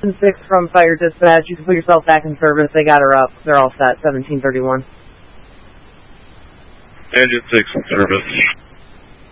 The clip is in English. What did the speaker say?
6 from Fire Dispatch. You can put yourself back in service. They got her up. They're all set. 1731. Engine 6 in service.